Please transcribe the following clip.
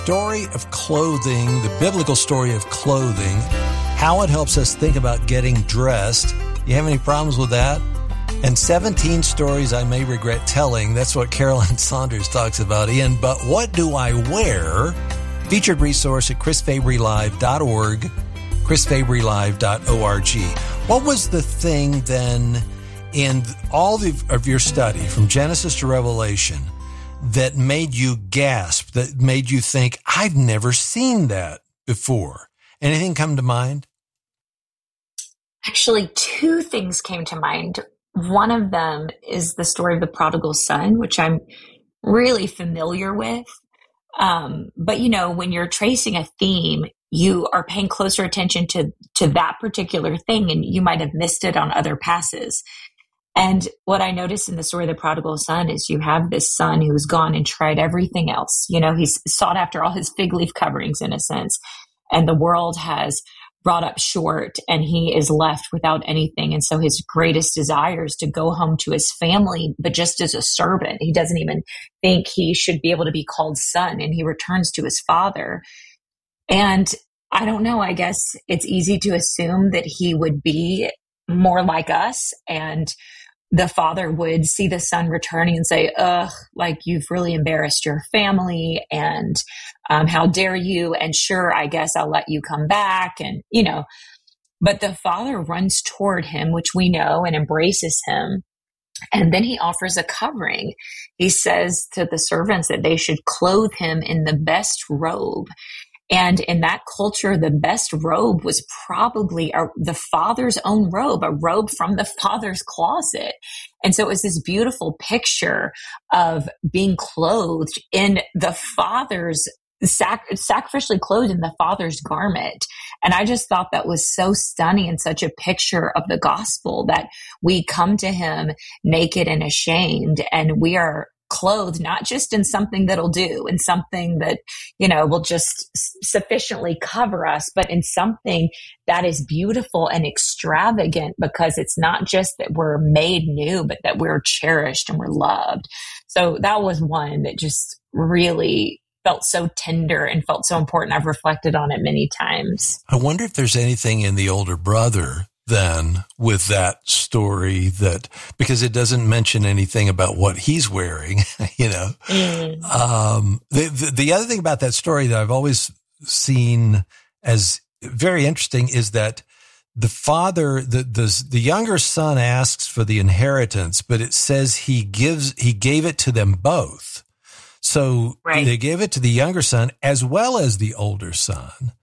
Story of clothing, the biblical story of clothing, how it helps us think about getting dressed. You have any problems with that? And 17 stories I may regret telling. That's what Carolyn Saunders talks about in But What Do I Wear? Featured resource at chrisfabrylive.org, chrisfabrylive.org. What was the thing then in all of your study from Genesis to Revelation that made you gasp, that made you think, I've never seen that before? Anything come to mind? Actually, two things came to mind. One of them is the story of the prodigal son, which I'm really familiar with. But, you know, when you're tracing a theme, you are paying closer attention to that particular thing, and you might have missed it on other passes. And what I noticed in the story of the prodigal son is you have this son who's gone and tried everything else. You know, he's sought after all his fig leaf coverings in a sense, and the world has brought up short and he is left without anything. And so his greatest desire is to go home to his family, but just as a servant. He doesn't even think he should be able to be called son, and he returns to his father. And I don't know, I guess it's easy to assume that he would be more like us, and the father would see the son returning and say, ugh, like, you've really embarrassed your family, and how dare you? And sure, I guess I'll let you come back. And, you know, but the father runs toward him, which we know, and embraces him. And then he offers a covering. He says to the servants that they should clothe him in the best robe. And in that culture, the best robe was probably the father's own robe, a robe from the father's closet. And so it was this beautiful picture of being clothed in the father's, sacrificially clothed in the father's garment. And I just thought that was so stunning and such a picture of the gospel, that we come to him naked and ashamed, and we are clothed not just in something that'll do, in something that, you know, will just sufficiently cover us, but in something that is beautiful and extravagant, because it's not just that we're made new, but that we're cherished and we're loved. So that was one that just really felt so tender and felt so important. I've reflected on it many times. I wonder if there's anything in the older brother then with that story, that because it doesn't mention anything about what he's wearing, you know. The other thing about that story that I've always seen as very interesting is that the father, the younger son asks for the inheritance, but it says he gave it to them both. So They gave it to the younger son as well as the older son.